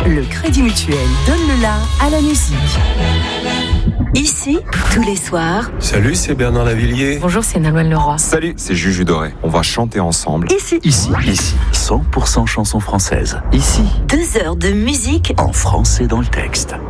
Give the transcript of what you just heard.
le Crédit Mutuel donne le la à la musique. Ici, tous les soirs. Salut, c'est Bernard Lavillier. Bonjour, c'est Nolwenn Leroy. Salut, c'est Juju Doré. On va chanter ensemble. Ici. 100% chansons françaises. Ici. 2 heures de musique en français dans le texte.